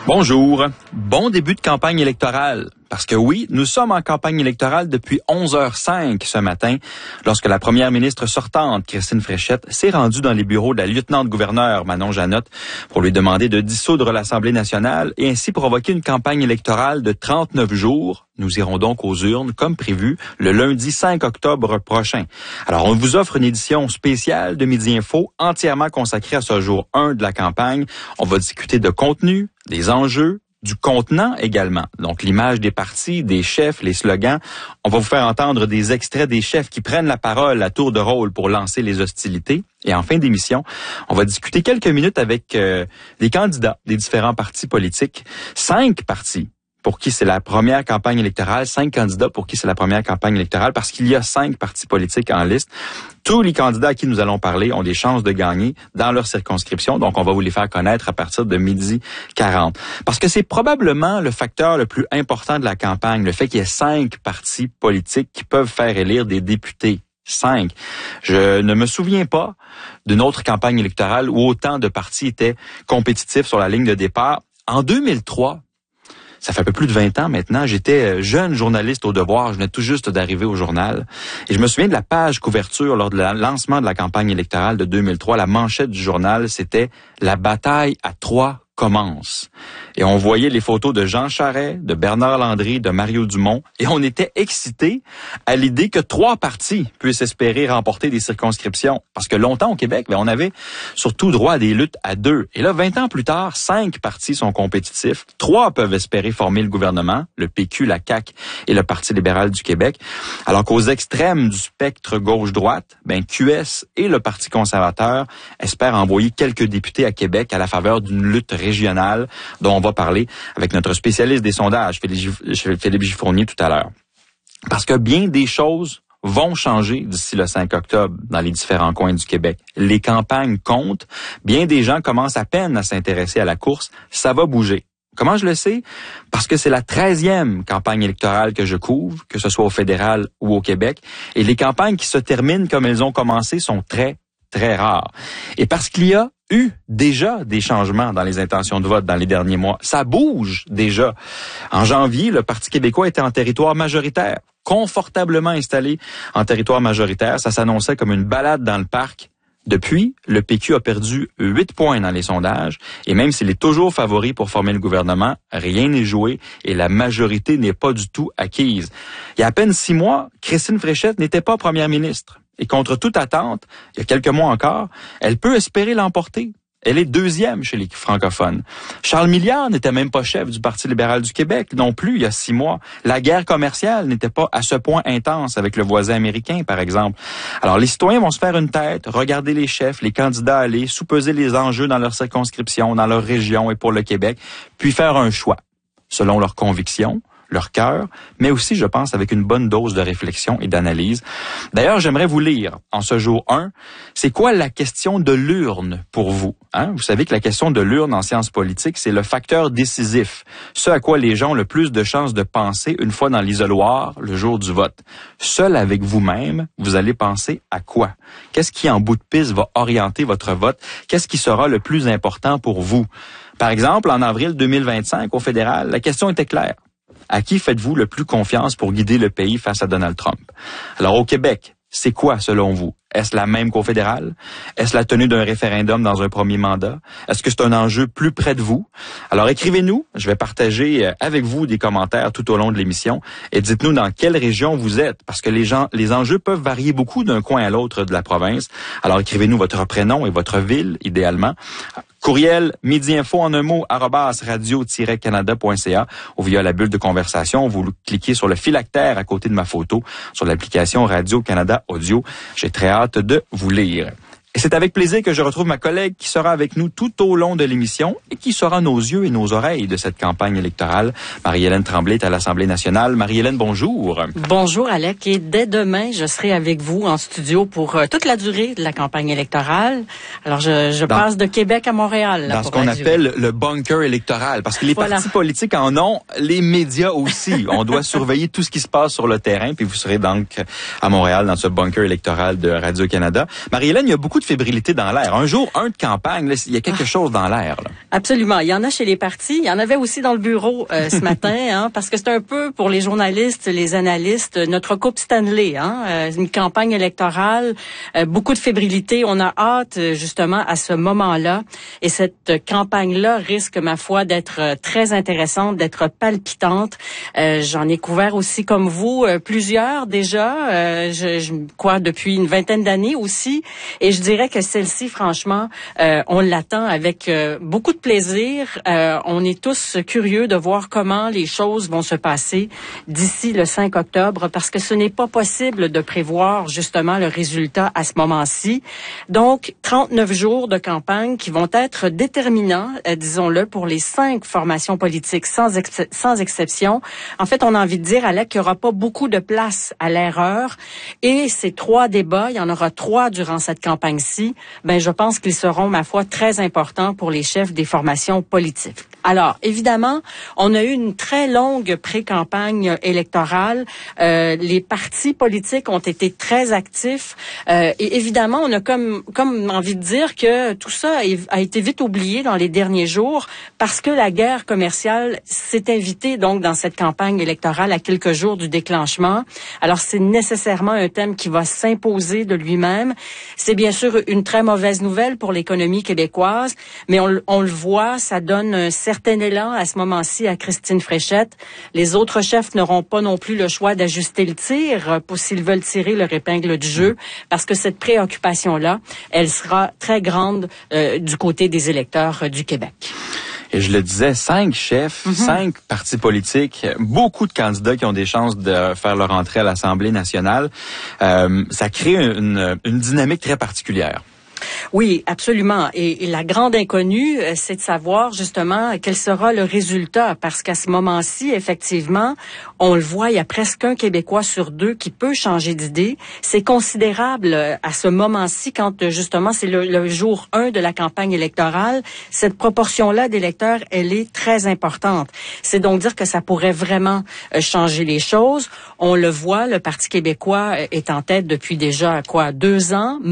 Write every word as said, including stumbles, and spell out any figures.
Bonjour. Bon début de campagne électorale. Parce que oui, nous sommes en campagne électorale depuis onze heures cinq ce matin, lorsque la première ministre sortante, Christine Fréchette, s'est rendue dans les bureaux de la lieutenant-gouverneure Manon Janotte pour lui demander de dissoudre l'Assemblée nationale et ainsi provoquer une campagne électorale de trente-neuf jours. Nous irons donc aux urnes, comme prévu, le lundi cinq octobre prochain. Alors, on vous offre une édition spéciale de Midi Info entièrement consacrée à ce jour un de la campagne. On va discuter de contenu, des enjeux, du contenant également. Donc, l'image des partis, des chefs, les slogans. On va vous faire entendre des extraits des chefs qui prennent la parole à tour de rôle pour lancer les hostilités. Et en fin d'émission, on va discuter quelques minutes avec euh, les candidats des différents partis politiques. Cinq partis pour qui c'est la première campagne électorale, cinq candidats pour qui c'est la première campagne électorale, parce qu'il y a cinq partis politiques en liste. Tous les candidats à qui nous allons parler ont des chances de gagner dans leur circonscription, donc on va vous les faire connaître à partir de midi quarante. Parce que c'est probablement le facteur le plus important de la campagne, le fait qu'il y ait cinq partis politiques qui peuvent faire élire des députés. Cinq. Je ne me souviens pas d'une autre campagne électorale où autant de partis étaient compétitifs sur la ligne de départ. En deux mille trois, ça fait un peu plus de vingt ans maintenant, j'étais jeune journaliste au Devoir, je venais tout juste d'arriver au journal. Et je me souviens de la page couverture lors du lancement de la campagne électorale de deux mille trois. La manchette du journal, c'était « La bataille à trois commence ». Et on voyait les photos de Jean Charest, de Bernard Landry, de Mario Dumont. Et on était excités à l'idée que trois partis puissent espérer remporter des circonscriptions. Parce que longtemps au Québec, ben, on avait surtout droit à des luttes à deux. Et là, vingt ans plus tard, cinq partis sont compétitifs. Trois peuvent espérer former le gouvernement, le P Q, la C A Q et le Parti libéral du Québec. Alors qu'aux extrêmes du spectre gauche-droite, ben, Q S et le Parti conservateur espèrent envoyer quelques députés à Québec à la faveur d'une lutte régionale dont on va parler avec notre spécialiste des sondages, Philippe Giffournier, tout à l'heure. Parce que bien des choses vont changer d'ici le cinq octobre dans les différents coins du Québec. Les campagnes comptent. Bien des gens commencent à peine à s'intéresser à la course. Ça va bouger. Comment je le sais? Parce que c'est la treizième campagne électorale que je couvre, que ce soit au fédéral ou au Québec. Et les campagnes qui se terminent comme elles ont commencé sont très, très rares. Et parce qu'il y a eu déjà des changements dans les intentions de vote dans les derniers mois. Ça bouge déjà. En janvier, le Parti québécois était en territoire majoritaire, confortablement installé en territoire majoritaire. Ça s'annonçait comme une balade dans le parc. Depuis, le P Q a perdu huit points dans les sondages et même s'il est toujours favori pour former le gouvernement, rien n'est joué et la majorité n'est pas du tout acquise. Il y a à peine six mois, Christine Fréchette n'était pas première ministre. Et contre toute attente, il y a quelques mois encore, elle peut espérer l'emporter. Elle est deuxième chez les francophones. Charles Milliard n'était même pas chef du Parti libéral du Québec non plus il y a six mois. La guerre commerciale n'était pas à ce point intense avec le voisin américain, par exemple. Alors, les citoyens vont se faire une tête, regarder les chefs, les candidats aller, sous-peser les enjeux dans leur circonscription, dans leur région et pour le Québec, puis faire un choix selon leurs convictions, leur cœur, mais aussi, je pense, avec une bonne dose de réflexion et d'analyse. D'ailleurs, j'aimerais vous lire, en ce jour un, c'est quoi la question de l'urne pour vous? Hein? Vous savez que la question de l'urne en sciences politiques, c'est le facteur décisif, ce à quoi les gens ont le plus de chances de penser une fois dans l'isoloir, le jour du vote. Seul avec vous-même, vous allez penser à quoi? Qu'est-ce qui, en bout de piste, va orienter votre vote? Qu'est-ce qui sera le plus important pour vous? Par exemple, en avril deux mille vingt-cinq, au fédéral, la question était claire. À qui faites-vous le plus confiance pour guider le pays face à Donald Trump? Alors, au Québec, c'est quoi, selon vous? Est-ce la même qu'au fédéral? Est-ce la tenue d'un référendum dans un premier mandat? Est-ce que c'est un enjeu plus près de vous? Alors, écrivez-nous. Je vais partager avec vous des commentaires tout au long de l'émission. Et dites-nous dans quelle région vous êtes, parce que les gens, les enjeux peuvent varier beaucoup d'un coin à l'autre de la province. Alors, écrivez-nous votre prénom et votre ville, idéalement. Courriel, midi-info en un mot, arobase radio-canada point c a ou via la bulle de conversation. Vous cliquez sur le phylactère à côté de ma photo sur l'application Radio-Canada Audio. J'ai très hâte de vous lire. Et c'est avec plaisir que je retrouve ma collègue qui sera avec nous tout au long de l'émission et qui sera nos yeux et nos oreilles de cette campagne électorale. Marie-Hélène Tremblay est à l'Assemblée nationale. Marie-Hélène, bonjour. Bonjour, Alec. Et dès demain, je serai avec vous en studio pour euh, toute la durée de la campagne électorale. Alors, je, je dans, passe de Québec à Montréal. Là, dans ce qu'on appelle le bunker électoral. Parce que les voilà. partis politiques en ont, les médias aussi. On doit surveiller tout ce qui se passe sur le terrain. Puis vous serez donc à Montréal dans ce bunker électoral de Radio-Canada. Marie-Hélène, il y a beaucoup beaucoup de fébrilité dans l'air. Un jour, un de campagne, là, il y a quelque ah. chose dans l'air. Là. Absolument. Il y en a chez les partis. Il y en avait aussi dans le bureau euh, ce matin, hein, parce que c'est un peu pour les journalistes, les analystes, notre coupe Stanley. Hein, euh, une campagne électorale, euh, beaucoup de fébrilité. On a hâte justement à ce moment-là. Et cette campagne-là risque, ma foi, d'être très intéressante, d'être palpitante. Euh, j'en ai couvert aussi, comme vous, euh, plusieurs déjà. Euh, je, je crois depuis une vingtaine d'années aussi. Et je dirais que celle-ci, franchement, euh, on l'attend avec euh, beaucoup de plaisir. Euh, on est tous curieux de voir comment les choses vont se passer d'ici le cinq octobre, parce que ce n'est pas possible de prévoir justement le résultat à ce moment-ci. Donc, trente-neuf jours de campagne qui vont être déterminants, euh, disons-le, pour les cinq formations politiques, sans, ex- sans exception. En fait, on a envie de dire, Alec, qu'il n'y aura pas beaucoup de place à l'erreur. Et ces trois débats, il y en aura trois durant cette campagne-ci, ben je pense qu'ils seront, ma foi, très importants pour les chefs des formations politiques. Alors, évidemment, on a eu une très longue pré-campagne électorale. Euh, les partis politiques ont été très actifs. Euh, et évidemment, on a comme, comme envie de dire que tout ça a, a été vite oublié dans les derniers jours parce que la guerre commerciale s'est invitée donc dans cette campagne électorale à quelques jours du déclenchement. Alors, c'est nécessairement un thème qui va s'imposer de lui-même. C'est bien sûr une très mauvaise nouvelle pour l'économie québécoise, mais on, on le voit, ça donne un certain élan à ce moment-ci à Christine Fréchette. Les autres chefs n'auront pas non plus le choix d'ajuster le tir pour s'ils veulent tirer leur épingle du jeu, parce que cette préoccupation-là, elle sera très grande euh, du côté des électeurs euh, du Québec. Et je le disais, cinq chefs, mm-hmm. cinq partis politiques, beaucoup de candidats qui ont des chances de faire leur entrée à l'Assemblée nationale. Euh, ça crée une, une dynamique très particulière. Oui, absolument. Et, et la grande inconnue, c'est de savoir justement quel sera le résultat, parce qu'à ce moment-ci, effectivement, on le voit, il y a presque un Québécois sur deux qui peut changer d'idée. C'est considérable à ce moment-ci, quand justement c'est le, le jour un de la campagne électorale. Cette proportion-là d'électeurs, elle est très importante. C'est donc dire que ça pourrait vraiment changer les choses. On le voit, le Parti québécois est en tête depuis déjà quoi deux ans.